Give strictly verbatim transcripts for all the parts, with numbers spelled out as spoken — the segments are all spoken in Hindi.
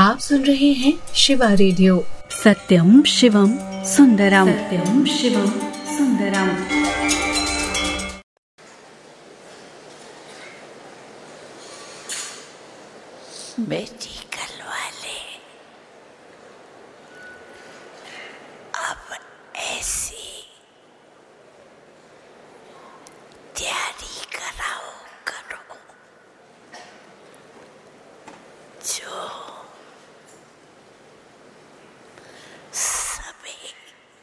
आप सुन रहे हैं शिवा रेडियो। सत्यम शिवम सुंदरम, सत्यम शिवम सुंदरम। बेटी कल वाले अब ऐसी तैयारी कराओ करो जो सभी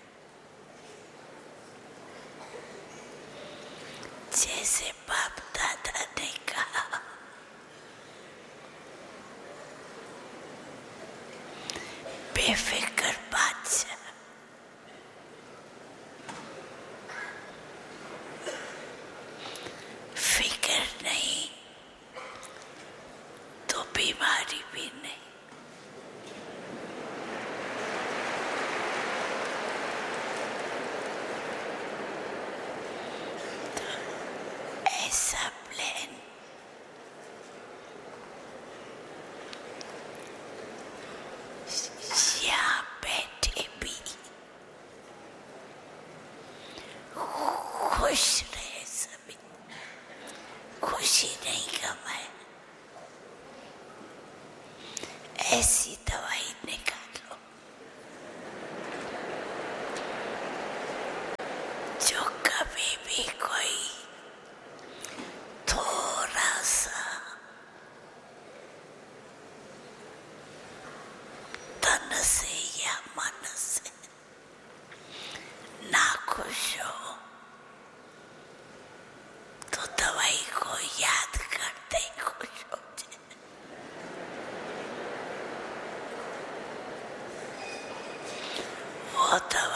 जैसे बाप दादा ने कहा बेफिक्र बादशाह, फिक्र नहीं तो बीमारी भी नहीं। तो ऐसा प्लान यहाँ बैठे भी खुश रहे, सभी खुशी नहीं कमाए, ऐसी दवाई निकालो जो कभी भी कोई थोड़ा सा तन से या मन से नाखुश हो तो दवाई को याद करते ही खुश हो जाए। वो दवाई